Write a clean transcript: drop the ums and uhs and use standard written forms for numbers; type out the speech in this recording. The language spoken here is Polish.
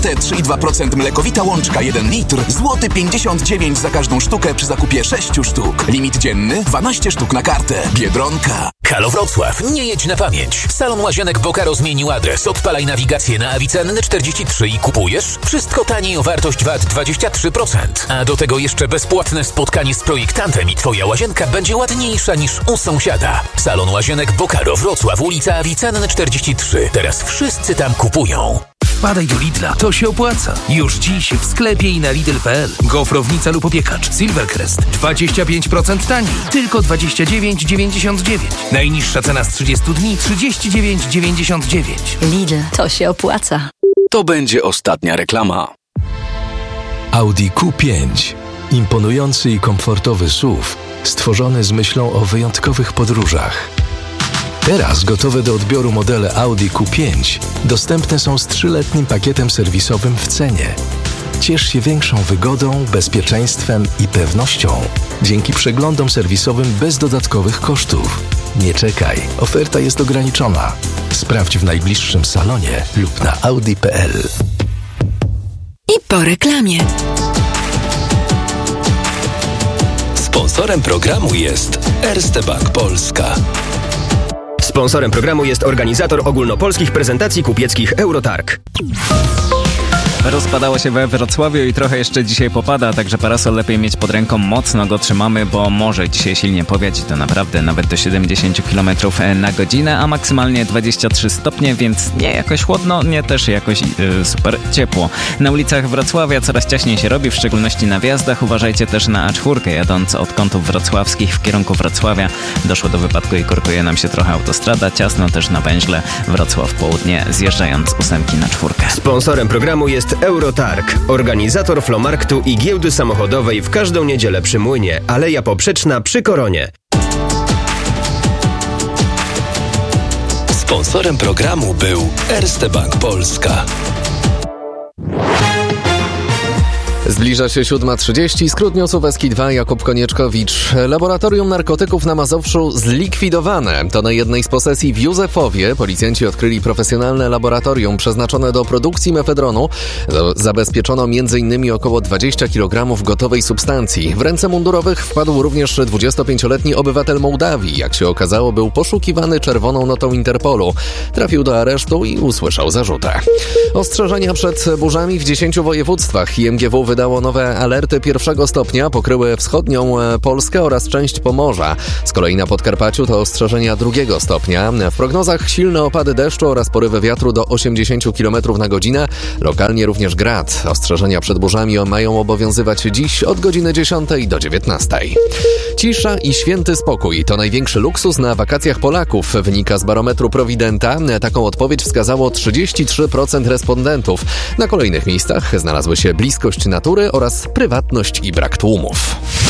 Te 3,2% mlekowita łączka 1 litr, złoty 59 za każdą sztukę przy zakupie 6 sztuk. Limit dzienny 12 sztuk na kartę. Biedronka. Halo Wrocław, nie jedź na pamięć. Salon Łazienek Bokaro zmienił adres. Odpalaj nawigację na Avicenny 43 i kupujesz. Wszystko taniej o wartość VAT 23%. A do tego jeszcze bezpłatne spotkanie z projektantem i twoja łazienka będzie ładniejsza niż u sąsiada. Salon Łazienek Bokaro Wrocław, ulica Avicenny 43. Teraz wszyscy tam kupują. Wpadaj do Lidla, to się opłaca. Już dziś w sklepie i na Lidl.pl. Gofrownica lub opiekacz Silvercrest 25% taniej, tylko 29,99. Najniższa cena z 30 dni 39,99. Lidl, to się opłaca. To będzie ostatnia reklama. Audi Q5. Imponujący i komfortowy SUV, stworzony z myślą o wyjątkowych podróżach. Teraz gotowe do odbioru modele Audi Q5 dostępne są z 3-letnim pakietem serwisowym w cenie. Ciesz się większą wygodą, bezpieczeństwem i pewnością dzięki przeglądom serwisowym bez dodatkowych kosztów. Nie czekaj, oferta jest ograniczona. Sprawdź w najbliższym salonie lub na audi.pl. I po reklamie. Sponsorem programu jest Erste Bank Polska. Sponsorem programu jest organizator ogólnopolskich prezentacji kupieckich Eurotarg. Rozpadało się we Wrocławiu i trochę jeszcze dzisiaj popada, także parasol lepiej mieć pod ręką, mocno go trzymamy, bo może dzisiaj silnie powiać i to naprawdę nawet do 70 km na godzinę, a maksymalnie 23 stopnie, więc nie jakoś chłodno, nie też jakoś super ciepło. Na ulicach Wrocławia coraz ciaśniej się robi, w szczególności na wjazdach. Uważajcie też na A4, jadąc od kątów wrocławskich w kierunku Wrocławia. Doszło do wypadku i korkuje nam się trochę autostrada, ciasno też na węźle Wrocław Południe, zjeżdżając z 8 na 4. Sponsorem programu jest Eurotarg, organizator flomarktu i giełdy samochodowej w każdą niedzielę przy Młynie, Aleja Poprzeczna przy Koronie. Sponsorem programu był Erste Bank Polska. Zbliża się 7:30, skrót newsów Eski2, Jakub Konieczkowicz. Laboratorium narkotyków na Mazowszu zlikwidowane. To na jednej z posesji w Józefowie policjanci odkryli profesjonalne laboratorium przeznaczone do produkcji mefedronu. Zabezpieczono m.in. około 20 kg gotowej substancji. W ręce mundurowych wpadł również 25-letni obywatel Mołdawii. Jak się okazało, był poszukiwany czerwoną notą Interpolu. Trafił do aresztu i usłyszał zarzuty. Ostrzeżenia przed burzami w 10 województwach. IMGW wydało nowe alerty 1 stopnia, pokryły wschodnią Polskę oraz część Pomorza. Z kolei na Podkarpaciu to ostrzeżenia 2 stopnia. W prognozach silne opady deszczu oraz porywy wiatru do 80 km na godzinę. Lokalnie również grad. Ostrzeżenia przed burzami mają obowiązywać dziś od godziny 10 do 19. Cisza i święty spokój to największy luksus na wakacjach Polaków, wynika z barometru Prowidenta. Taką odpowiedź wskazało 33% respondentów. Na kolejnych miejscach znalazły się bliskość natury oraz prywatność i brak tłumów.